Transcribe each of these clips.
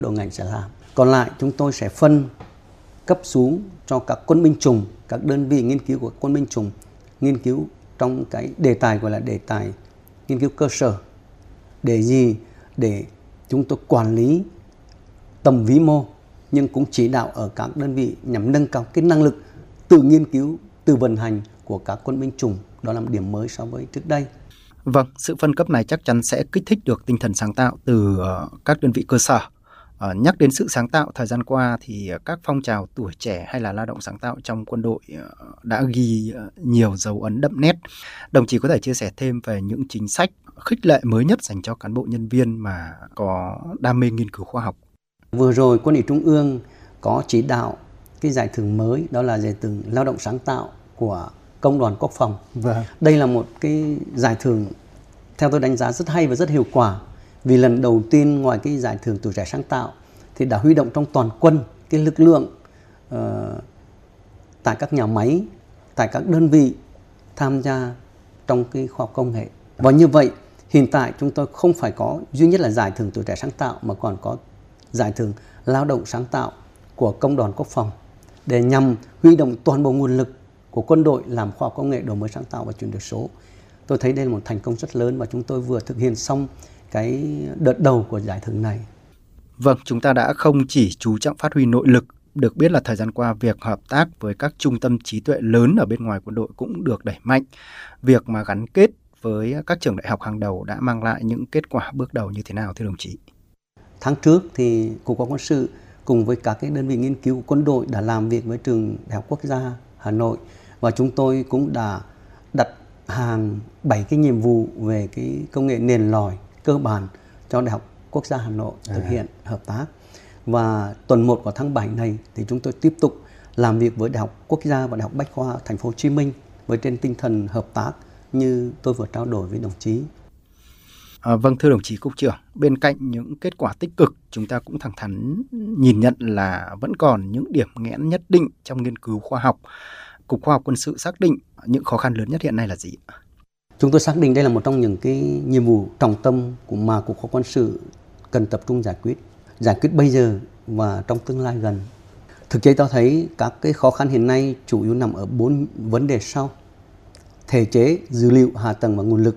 Bộ ngành sẽ làm. Còn lại chúng tôi sẽ phân cấp xuống cho các quân binh chủng, các đơn vị nghiên cứu của quân binh chủng nghiên cứu trong cái đề tài gọi là đề tài nghiên cứu cơ sở. Để gì? Để chúng tôi quản lý tầm vĩ mô nhưng cũng chỉ đạo ở các đơn vị nhằm nâng cao cái năng lực tự nghiên cứu, tự vận hành của các quân binh chủng. Đó là một điểm mới so với trước đây. Vâng, sự phân cấp này chắc chắn sẽ kích thích được tinh thần sáng tạo từ các đơn vị cơ sở. Nhắc đến sự sáng tạo, thời gian qua thì các phong trào tuổi trẻ hay là lao động sáng tạo trong quân đội đã ghi nhiều dấu ấn đậm nét. Đồng chí có thể chia sẻ thêm về những chính sách khích lệ mới nhất dành cho cán bộ nhân viên mà có đam mê nghiên cứu khoa học? Vừa rồi Quân ủy Trung ương có chỉ đạo cái giải thưởng mới, đó là giải thưởng lao động sáng tạo của Công đoàn Quốc phòng. Vâng. Đây là một cái giải thưởng theo tôi đánh giá rất hay và rất hiệu quả. Vì lần đầu tiên ngoài cái giải thưởng tuổi trẻ sáng tạo thì đã huy động trong toàn quân cái lực lượng tại các nhà máy, tại các đơn vị tham gia trong cái khoa học công nghệ. Và như vậy hiện tại chúng tôi không phải có duy nhất là giải thưởng tuổi trẻ sáng tạo mà còn có giải thưởng lao động sáng tạo của Công đoàn Quốc phòng để nhằm huy động toàn bộ nguồn lực của quân đội làm khoa học công nghệ, đổi mới sáng tạo và chuyển đổi số. Tôi thấy đây là một thành công rất lớn và chúng tôi vừa thực hiện xong cái đợt đầu của giải thưởng này. Vâng, chúng ta đã không chỉ chú trọng phát huy nội lực. Được biết là thời gian qua việc hợp tác với các trung tâm trí tuệ lớn ở bên ngoài quân đội cũng được đẩy mạnh. Việc mà gắn kết với các trường đại học hàng đầu đã mang lại những kết quả bước đầu như thế nào thưa đồng chí? Tháng trước thì Cục Khoa học Quân sự cùng với các cái đơn vị nghiên cứu của quân đội đã làm việc với trường Đại học Quốc gia Hà Nội và chúng tôi cũng đã đặt hàng 7 cái nhiệm vụ về cái công nghệ nền lòi cơ bản cho Đại học Quốc gia Hà Nội thực hiện hợp tác. Và tuần 1 của tháng 7 này thì chúng tôi tiếp tục làm việc với Đại học Quốc gia và Đại học Bách khoa Thành phố Hồ Chí Minh với trên tinh thần hợp tác như tôi vừa trao đổi với đồng chí. Vâng, thưa đồng chí Cục trưởng, bên cạnh những kết quả tích cực, chúng ta cũng thẳng thắn nhìn nhận là vẫn còn những điểm nghẽn nhất định trong nghiên cứu khoa học. Cục Khoa học Quân sự xác định những khó khăn lớn nhất hiện nay là gì? Chúng tôi xác định đây là một trong những cái nhiệm vụ trọng tâm mà Cục Khoa học Quân sự cần tập trung giải quyết bây giờ và trong tương lai gần. Thực tế tôi thấy các cái khó khăn hiện nay chủ yếu nằm ở 4 vấn đề sau: thể chế, dữ liệu, hạ tầng và nguồn lực.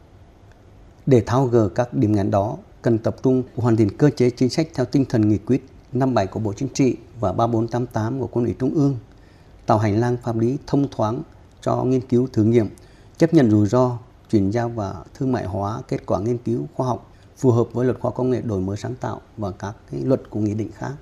Để tháo gỡ các điểm nghẽn đó, cần tập trung hoàn thiện cơ chế chính sách theo tinh thần nghị quyết 57 của Bộ Chính trị và 3488 của Quân ủy Trung ương, tạo hành lang pháp lý thông thoáng cho nghiên cứu thử nghiệm, chấp nhận rủi ro, chuyển giao và thương mại hóa kết quả nghiên cứu khoa học phù hợp với luật khoa học công nghệ, đổi mới sáng tạo và các cái luật của nghị định khác.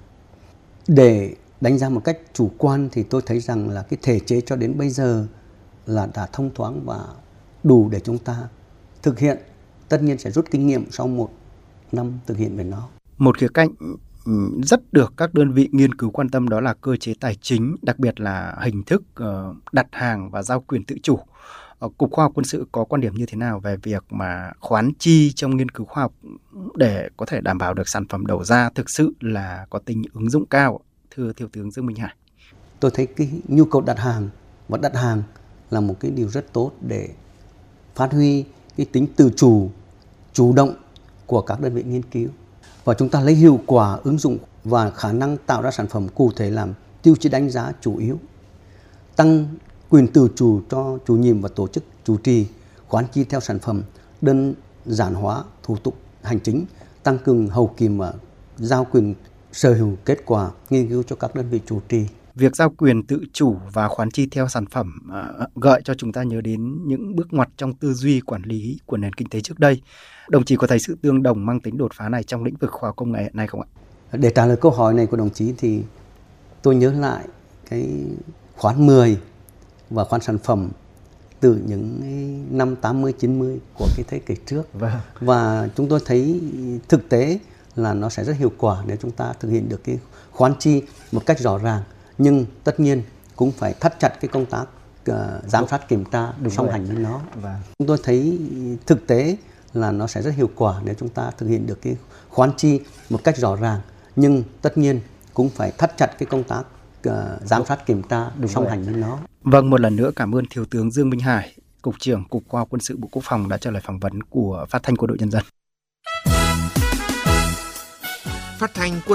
Để đánh giá một cách chủ quan thì tôi thấy rằng là cái thể chế cho đến bây giờ là đã thông thoáng và đủ để chúng ta thực hiện. Tất nhiên sẽ rút kinh nghiệm sau 1 năm thực hiện về nó. Một khía cạnh rất được các đơn vị nghiên cứu quan tâm đó là cơ chế tài chính, đặc biệt là hình thức đặt hàng và giao quyền tự chủ. Cục Khoa học Quân sự có quan điểm như thế nào về việc mà khoán chi trong nghiên cứu khoa học để có thể đảm bảo được sản phẩm đầu ra thực sự là có tính ứng dụng cao, thưa Thiếu tướng Dương Minh Hải? Tôi thấy cái nhu cầu đặt hàng là một cái điều rất tốt để phát huy cái tính tự chủ, chủ động của các đơn vị nghiên cứu. Và chúng ta lấy hiệu quả ứng dụng và khả năng tạo ra sản phẩm cụ thể làm tiêu chí đánh giá chủ yếu. Tăng quyền tự chủ cho chủ nhiệm và tổ chức chủ trì, khoán chi theo sản phẩm, đơn giản hóa thủ tục hành chính, tăng cường hậu kiểm và giao quyền sở hữu kết quả nghiên cứu cho các đơn vị chủ trì. Việc giao quyền tự chủ và khoán chi theo sản phẩm gợi cho chúng ta nhớ đến những bước ngoặt trong tư duy quản lý của nền kinh tế trước đây. Đồng chí có thấy sự tương đồng mang tính đột phá này trong lĩnh vực khoa học công nghệ hiện nay không ạ? Để trả lời câu hỏi này của đồng chí thì tôi nhớ lại cái khoán 10 và khoán sản phẩm từ những năm 80-90 của cái thế kỷ trước. Và chúng tôi thấy thực tế là nó sẽ rất hiệu quả nếu chúng ta thực hiện được cái khoán chi một cách rõ ràng. Nhưng tất nhiên cũng phải thắt chặt cái công tác giám sát kiểm tra song hành với nó. Chúng tôi thấy thực tế là nó sẽ rất hiệu quả nếu chúng ta thực hiện được cái khoán chi một cách rõ ràng. Nhưng tất nhiên cũng phải thắt chặt cái công tác giám sát kiểm tra song hành với nó. Vâng, một lần nữa cảm ơn Thiếu tướng Dương Minh Hải, Cục trưởng Cục Khoa học Quân sự Bộ Quốc phòng đã trả lời phỏng vấn của Phát thanh Quân đội Nhân dân. Phát thanh